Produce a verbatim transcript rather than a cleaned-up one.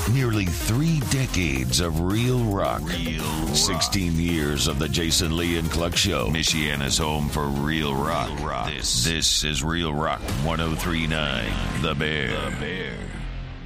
Nearly three decades of real rock. Real rock. sixteen years of the Jason Lee and Cluck Show. Michiana's home for real rock. Real rock. This, this is Real Rock ten thirty-nine. The Bear. The Bear.